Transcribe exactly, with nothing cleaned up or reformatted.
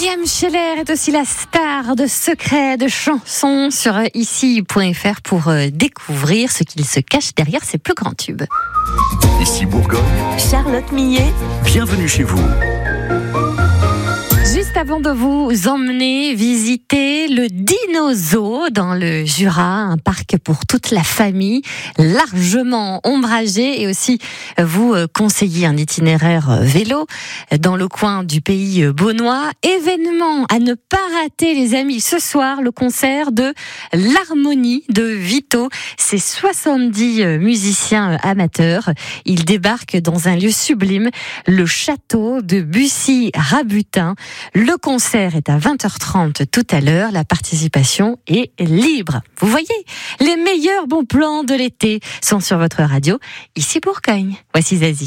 William Scheller est aussi la star de secrets de chansons sur ici point f r pour découvrir ce qu'il se cache derrière ses plus grands tubes. Ici Bourgogne, Charlotte Millet. Bienvenue chez vous. Juste avant de vous emmener visiter le Dino-Zoo dans le Jura, un parc pour toute la famille, largement ombragé, et aussi vous conseiller un itinéraire vélo dans le coin du pays beaunois. Événement à ne pas rater, les amis, ce soir, le concert de l'Harmonie de Vito. C'est soixante-dix musiciens amateurs. Ils débarquent dans un lieu sublime, le château de Bussy-Rabutin. Le concert est à vingt heures trente tout à l'heure. La participation est libre. Vous voyez, les meilleurs bons plans de l'été sont sur votre radio, ici Bourgogne. Voici Zazie.